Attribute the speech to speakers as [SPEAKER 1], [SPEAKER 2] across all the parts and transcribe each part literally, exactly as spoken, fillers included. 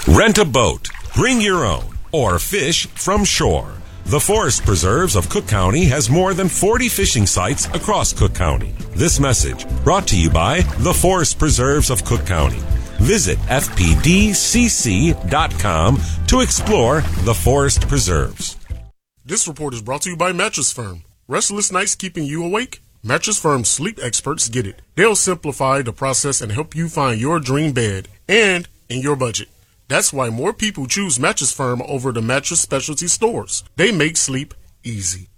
[SPEAKER 1] Rent a boat, bring your own, or fish from shore. The Forest Preserves of Cook County has more than forty fishing sites across Cook County. This message brought to you by the Forest Preserves of Cook County. Visit f p d c c dot com to explore the Forest Preserves.
[SPEAKER 2] This report is brought to you by Mattress Firm. Restless nights keeping you awake? Mattress Firm's sleep experts get it. They'll simplify the process and help you find your dream bed and in your budget. That's why more people choose Mattress Firm over the mattress specialty stores. They make sleep easy.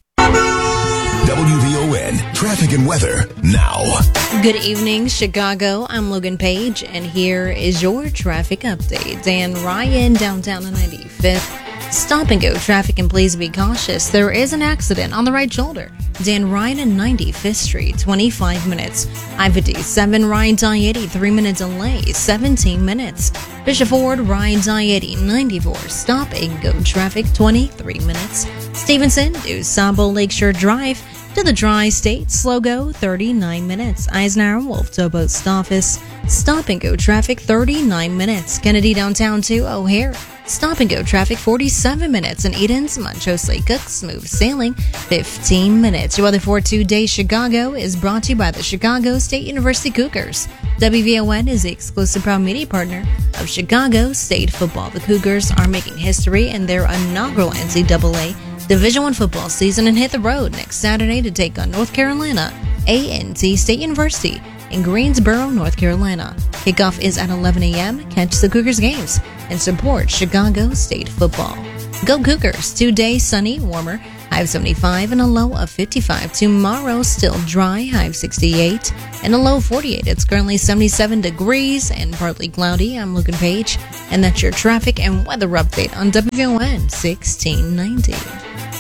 [SPEAKER 3] W V O N Traffic and Weather now.
[SPEAKER 4] Good evening, Chicago. I'm Logan Page, and here is your traffic update. Dan Ryan, downtown on ninety-fifth. Stop and go traffic, and please be cautious. There is an accident on the right shoulder. Dan Ryan and ninety-fifth Street, twenty-five minutes. I fifty-seven, Ryan I eighty, three minute delay, seventeen minutes. Bishop Ford, Ryan I eighty, ninety-four. Stop and go traffic, twenty-three minutes. Stevenson, DuSable Lakeshore Drive to the Tri-State, slow go, thirty-nine minutes. Eisenhower, Wolf Tow Post Office, stop and go traffic, thirty-nine minutes. Kennedy downtown to O'Hare, stop and go traffic, forty-seven minutes. And Eden's, Montrose Lake Cook, smooth sailing, fifteen minutes. Your weather for today, Chicago, is brought to you by the Chicago State University Cougars. W V O N is the exclusive proud media partner of Chicago State football. The Cougars are making history in their inaugural N C double A Division I football season and hit the road next Saturday to take on North Carolina A and T State University in Greensboro, North Carolina. Kickoff is at eleven a.m. Catch the Cougars games and support Chicago State football. Go Cougars! Today, sunny, warmer, high of seventy-five and a low of fifty-five. Tomorrow, still dry, high of sixty-eight and a low of forty-eight. It's currently seventy-seven degrees and partly cloudy. I'm Logan Page, and that's your traffic and weather update on W V O N sixteen ninety.